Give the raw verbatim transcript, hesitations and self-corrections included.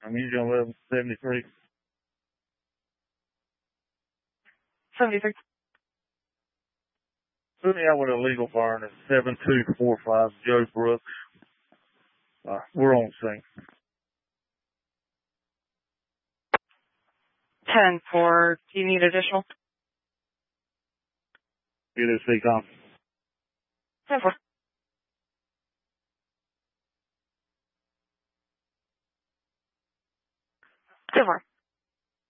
I'm usually on level seventy-three. seventy-three. Put me out with a legal burn at seven two four five Joe Brooks. Uh, we're on scene. ten four. Do you need additional? Get it, C-Com. ten four. ten four.